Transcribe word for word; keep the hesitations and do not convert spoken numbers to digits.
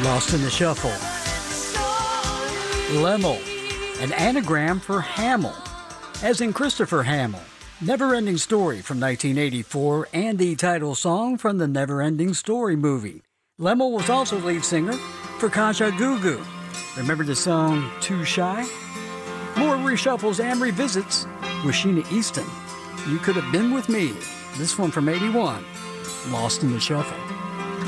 Lost in the Shuffle. Lemel, an anagram for Hamill, as in Christopher Hamill. Never-Ending Story from nineteen eighty-four and the title song from the Never-Ending Story movie. Lemel was also lead singer for Kajagoogoo. Remember the song Too Shy? More reshuffles and revisits with Sheena Easton. You Could Have Been With Me. This one from eighty-one, Lost in the Shuffle.